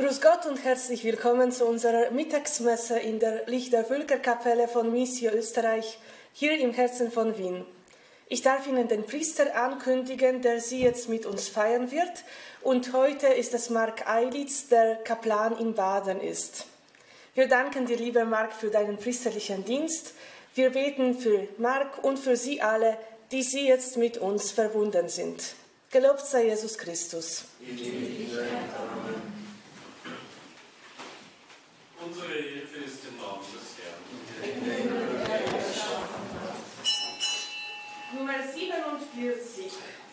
Grüß Gott und herzlich willkommen zu unserer Mittagsmesse in der Lichter-Völker-Kapelle von Missio Österreich, hier im Herzen von Wien. Ich darf Ihnen den Priester ankündigen, der Sie jetzt mit uns feiern wird. Und heute ist es Mark Eilitz, der Kaplan in Baden ist. Wir danken dir, lieber Mark, für deinen priesterlichen Dienst. Wir beten für Mark und für Sie alle, die Sie jetzt mit uns verbunden sind. Gelobt sei Jesus Christus. Unsere Hilfe ist im Namen des Herrn. Nummer 47.